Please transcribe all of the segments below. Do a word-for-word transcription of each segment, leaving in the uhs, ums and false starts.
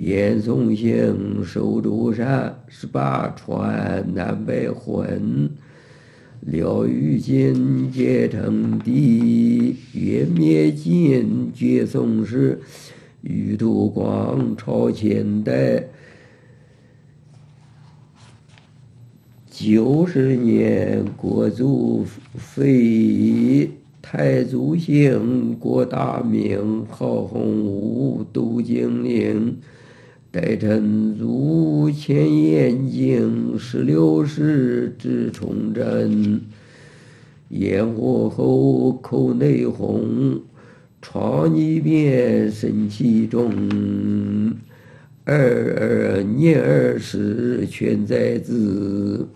燕宋行，守州山，十八川南北混。辽与金，结成敌，越灭晋，绝宋时。玉兔光，朝前代。九十年，国祖废，太祖兴，国大明，号洪武，都京令。代臣祖，迁延京，十六世，至崇祯。燕火后，寇内讧，创逆变，神其中。二二年二十，全在兹。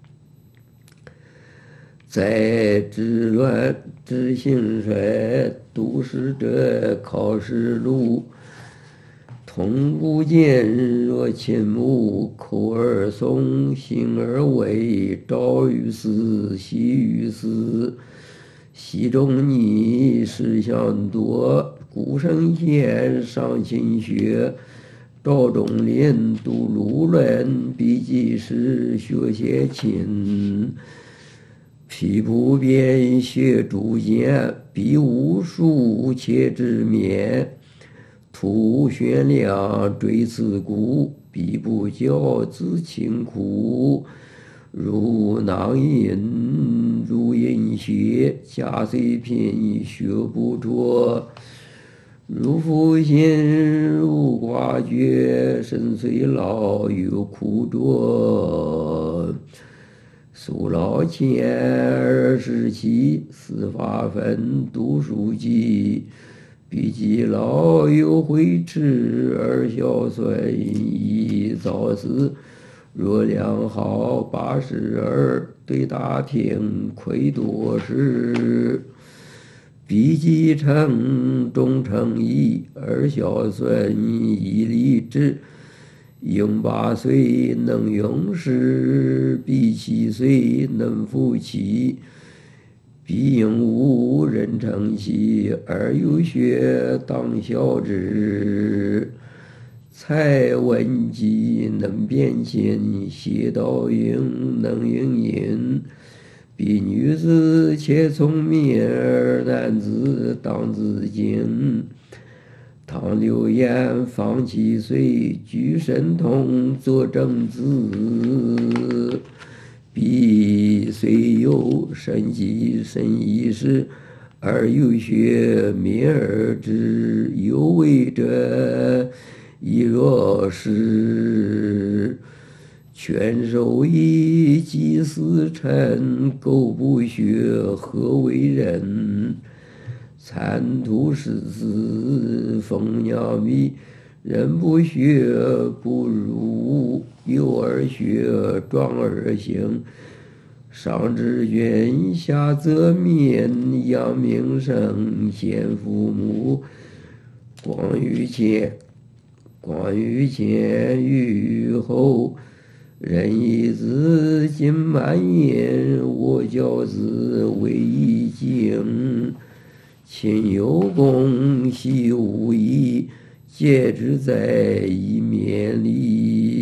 在治乱之兴衰，都市者考试录。通古见，若亲母，口而颂，心而为，朝于斯，夕于斯。西中逆，事相多，古圣贤，上勤学。赵仲林，读鲁论，笔记时，学写亲。批不变，学诸简，必无数，且知面。图悬梁，锥刺股，必不教，自清苦。如囊阴，如阴血，家虽贫，学不着。如负心，如寡绝，身虽老，有苦着。苏老千，二十七，四法分，读书记。笔记老，有回迟，二孝孙，一早死。若良好，八十二，对大庭，愧多事。笔记成，终成义，二孝孙，一立志。应八岁，能用事；必七岁，能夫妻。必应五，人称其。二有学，当孝之。才文姬，能辨亲；谢道应，能应隐。必女子，且聪明；而男子，当自敬。唐刘晏，方七岁，举神通，作正子。必虽有神机，神异事；而有学，敏而知。有为者，亦若是。权受益，祭司臣，苟不学，何为人？参徒师子，奉娘密，人不学，不如。幼而学，壮而行。上知君，下则民，扬名声，先父母。光于前，光于前，裕于后。人以子，今满焉，我教子，为以敬。亲有功，习无益，戒之在一面里。